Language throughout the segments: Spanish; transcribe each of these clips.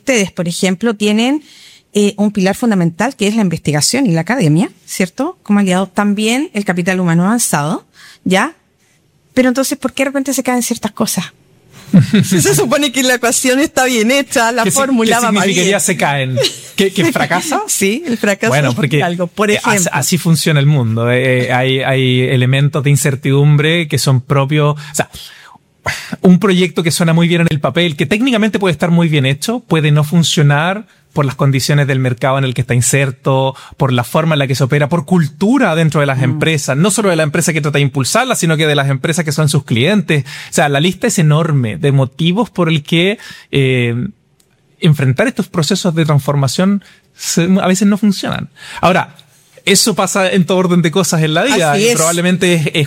ustedes, por ejemplo, tienen un pilar fundamental que es la investigación y la academia, ¿cierto? Como aliados también el capital humano avanzado, ¿ya? Pero entonces, ¿por qué de repente se caen ciertas cosas? Se supone que la ecuación está bien hecha, la fórmula va mal. ¿Qué significaría se caen? ¿Que fracasa? Sí, el fracaso. Bueno, porque algo, por ejemplo. así funciona el mundo. Hay elementos de incertidumbre que son propios. O sea, un proyecto que suena muy bien en el papel, que técnicamente puede estar muy bien hecho, puede no funcionar por las condiciones del mercado en el que está inserto, por la forma en la que se opera, por cultura dentro de las empresas, no solo de la empresa que trata de impulsarla, sino que de las empresas que son sus clientes. O sea, la lista es enorme de motivos por el que enfrentar estos procesos de transformación a veces no funcionan. Ahora, eso pasa en todo orden de cosas en la vida. Y probablemente es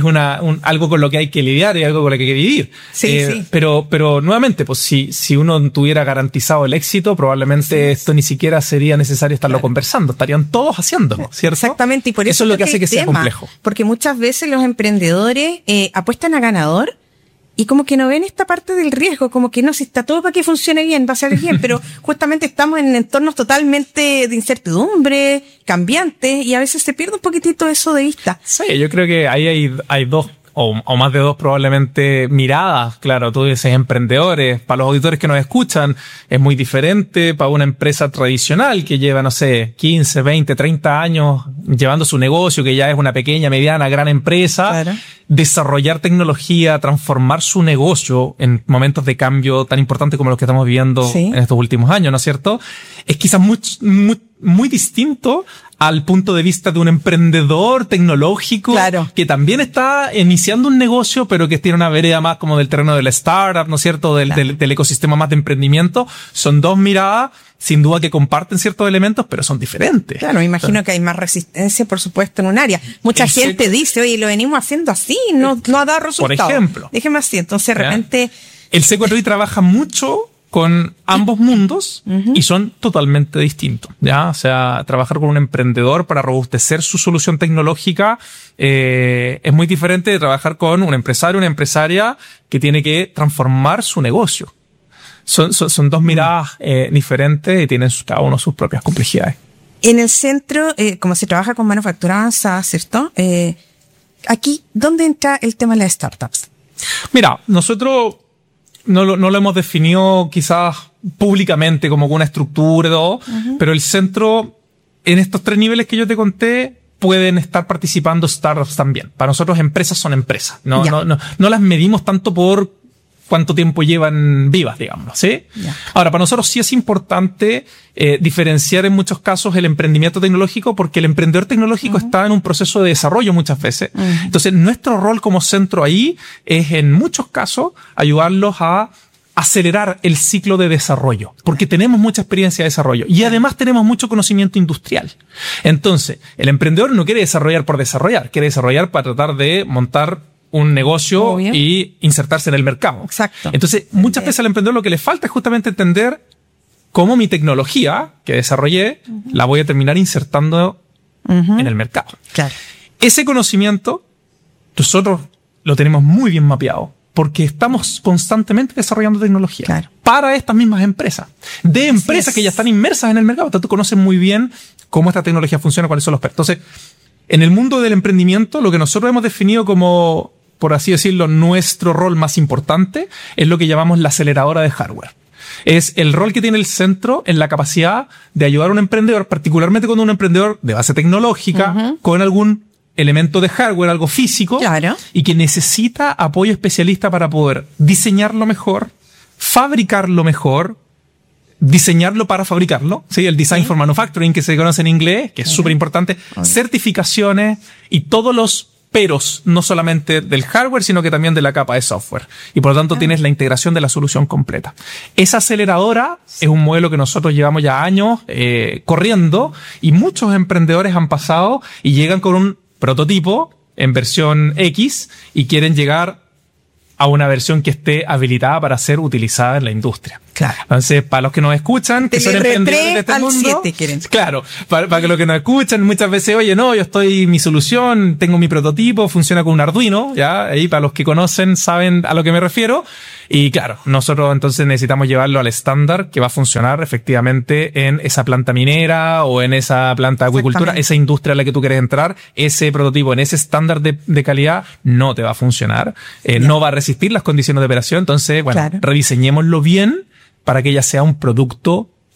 algo con lo que hay que lidiar y algo con lo que hay que vivir. Sí. Pero nuevamente, pues si uno tuviera garantizado el éxito, probablemente esto ni siquiera sería necesario estarlo conversando. Estarían todos haciéndolo, ¿cierto? Exactamente. Y por eso es lo que hace que sea complejo. Porque muchas veces los emprendedores apuestan a ganador y como que no ven esta parte del riesgo, como que no, si está todo para que funcione bien, va a ser bien, pero justamente estamos en entornos totalmente de incertidumbre, cambiantes, y a veces se pierde un poquitito eso de vista. Sí, yo creo que ahí hay dos, o más de dos probablemente miradas. Claro, tú dices emprendedores, para los auditores que nos escuchan, es muy diferente para una empresa tradicional que lleva, no sé, 15, 20, 30 años llevando su negocio, que ya es una pequeña, mediana, gran empresa. Claro. Desarrollar tecnología, transformar su negocio en momentos de cambio tan importantes como los que estamos viviendo en estos últimos años, ¿no es cierto? Es quizás muy distinto al punto de vista de un emprendedor tecnológico que también está iniciando un negocio, pero que tiene una vereda más como del terreno de la startup, ¿no es cierto? Del ecosistema más de emprendimiento. Son dos miradas, sin duda, que comparten ciertos elementos, pero son diferentes. Claro, me imagino que hay más resistencia, por supuesto, en un área. Mucha gente dice, oye, lo venimos haciendo así, no ha dado resultados. Por ejemplo. Déjeme así, entonces de repente... El C4I trabaja mucho con ambos mundos y son totalmente distintos, ¿ya? O sea, trabajar con un emprendedor para robustecer su solución tecnológica es muy diferente de trabajar con un empresario, una empresaria que tiene que transformar su negocio. Son dos miradas diferentes y tienen cada uno sus propias complejidades. En el centro, como se trabaja con manufactura avanzada, ¿cierto? Aquí, ¿dónde entra el tema de las startups? Mira, nosotros no lo hemos definido quizás públicamente como una estructura, pero el centro, en estos tres niveles que yo te conté, pueden estar participando startups también. Para nosotros, empresas son empresas. No las medimos tanto por cuánto tiempo llevan vivas, digamos, ¿sí? Ahora, para nosotros sí es importante diferenciar en muchos casos el emprendimiento tecnológico, porque el emprendedor tecnológico está en un proceso de desarrollo muchas veces. Entonces, nuestro rol como centro ahí es, en muchos casos, ayudarlos a acelerar el ciclo de desarrollo, porque tenemos mucha experiencia de desarrollo y además tenemos mucho conocimiento industrial. Entonces, el emprendedor no quiere desarrollar por desarrollar, quiere desarrollar para tratar de montar un negocio y insertarse en el mercado. Exacto. Entonces, muchas veces al emprendedor lo que le falta es justamente entender cómo mi tecnología que desarrollé la voy a terminar insertando en el mercado. Claro. Ese conocimiento nosotros lo tenemos muy bien mapeado, porque estamos constantemente desarrollando tecnología para estas mismas empresas. De empresas que ya están inmersas en el mercado. Entonces, tú conoces muy bien cómo esta tecnología funciona, cuáles son los... Entonces, en el mundo del emprendimiento, lo que nosotros hemos definido como, por así decirlo, nuestro rol más importante es lo que llamamos la aceleradora de hardware. Es el rol que tiene el centro en la capacidad de ayudar a un emprendedor, particularmente cuando un emprendedor de base tecnológica, con algún elemento de hardware, algo físico, y que necesita apoyo especialista para poder diseñarlo mejor, fabricarlo mejor, diseñarlo para fabricarlo, ¿sí? El Design for Manufacturing, que se conoce en inglés, que es súper importante, certificaciones y todos los peros, no solamente del hardware, sino que también de la capa de software. Y por lo tanto tienes la integración de la solución completa. Esa aceleradora es un modelo que nosotros llevamos ya años corriendo, y muchos emprendedores han pasado y llegan con un prototipo en versión X y quieren llegar a una versión que esté habilitada para ser utilizada en la industria. Claro. Entonces, para los que nos escuchan, que son emprendedores de este mundo. 7 quieren. Claro, para que los que nos escuchan, muchas veces, oye, no, yo estoy mi solución, tengo mi prototipo, funciona con un Arduino, ya, ahí para los que conocen saben a lo que me refiero. Y claro, nosotros entonces necesitamos llevarlo al estándar que va a funcionar efectivamente en esa planta minera o en esa planta de acuicultura, esa industria a la que tú quieres entrar. Ese prototipo en ese estándar de calidad no te va a funcionar, no va a resistir las condiciones de operación. Entonces, bueno, rediseñémoslo bien para que ya sea un producto